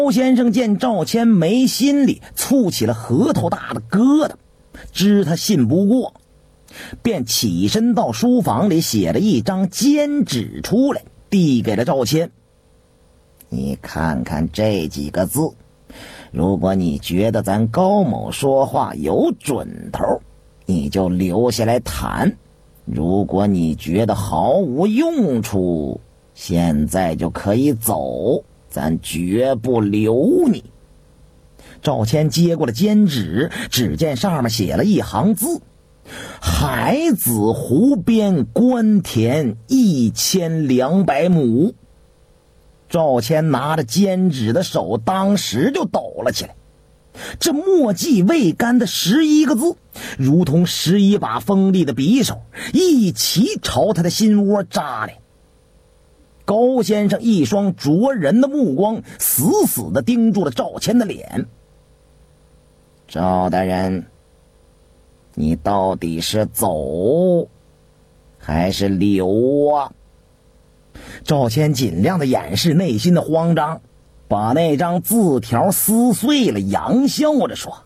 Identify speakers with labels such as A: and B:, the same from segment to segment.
A: 高先生见赵谦眉心里蹙起了核桃大的疙瘩，知他信不过，便起身到书房里写了一张笺纸出来，递给了赵谦。你看看这几个字，如果你觉得咱高某说话有准头，你就留下来谈；如果你觉得毫无用处，现在就可以走，咱绝不留你。赵谦接过了笺纸，只见上面写了一行字：海子湖边官田1200亩。赵谦拿着笺纸的手当时就抖了起来，这墨迹未干的11个字，如同11把锋利的匕首，一齐朝他的心窝扎来。高先生一双灼人的目光死死地盯住了赵谦的脸。赵大人，你到底是走还是留啊？赵谦尽量的掩饰内心的慌张，把那张字条撕碎了，扬笑着说：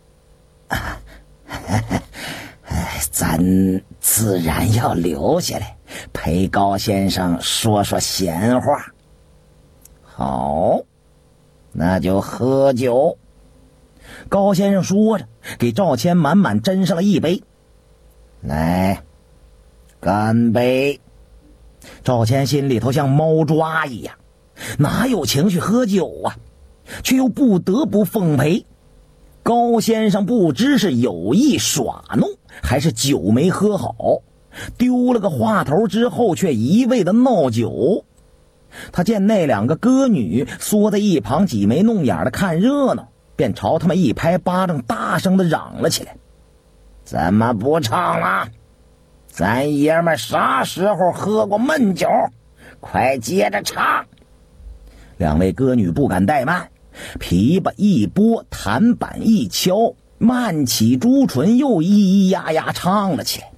A: 咱自然要留下来陪高先生说说闲话。好，那就喝酒。高先生说着，给赵谦满满斟上了一杯。来，干杯。赵谦心里头像猫抓一样，哪有情绪喝酒啊，却又不得不奉陪。高先生不知是有意耍弄，还是酒没喝好，丢了个话头之后却一味的闹酒。他见那两个歌女缩在一旁挤眉弄眼的看热闹，便朝他们一拍巴掌，大声的嚷了起来：怎么不唱了？咱爷们啥时候喝过闷酒？快接着唱！两位歌女不敢怠慢，琵琶一拨，弹板一敲，慢起朱唇，又咿咿呀呀唱了起来。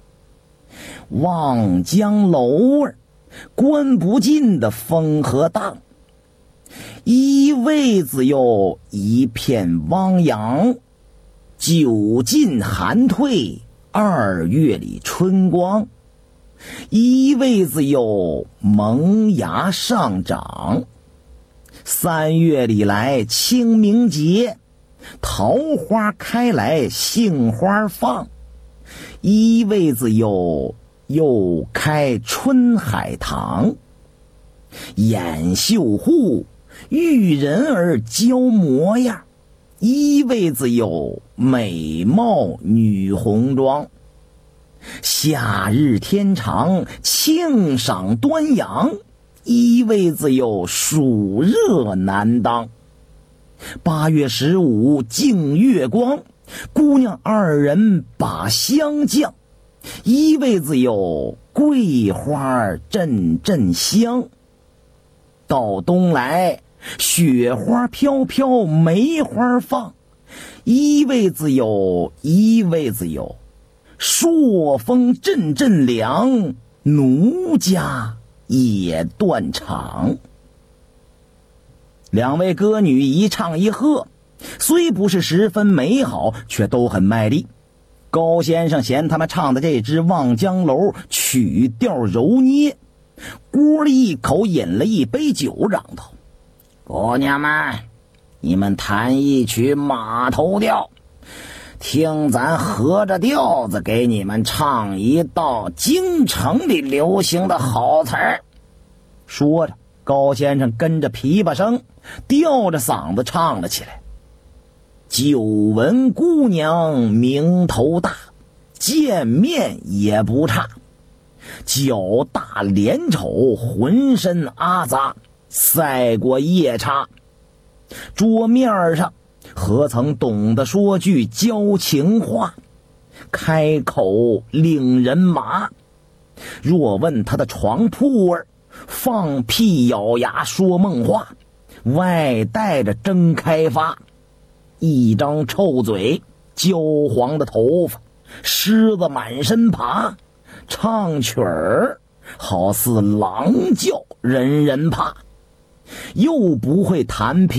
A: 望江楼儿，观不尽的风和荡，一味子又一片汪洋，酒尽寒退，2月里春光，一味子又萌芽上长，3月里来清明节，桃花开来杏花放，一味子又开春海棠，掩绣户，玉人儿娇模样，一味子有美貌女红妆。夏日天长，庆赏端阳，一味子有暑热难当。8月15净月光，姑娘2人把香降，一味子有桂花阵阵香。到冬来，雪花飘飘梅花放，一味子有朔风阵阵凉，奴家也断肠。两位歌女一唱一和，虽不是十分美好，却都很卖力。高先生嫌他们唱的这支《望江楼》曲调柔捏，咕了一口饮了一杯酒，嚷道：姑娘们，你们弹一曲马头调，听咱合着调子给你们唱一道京城里流行的好词儿。说着，高先生跟着琵琶声吊着嗓子唱了起来：久闻姑娘名头大，见面也不差，脚大脸丑，浑身阿杂，赛过夜叉。桌面上何曾懂得说句交情话，开口令人麻。若问他的床铺儿，放屁咬牙说梦话，外带着真开发。一张臭嘴，焦黄的头发，虱子满身爬，唱曲儿好似狼叫，人人怕。又不会弹琵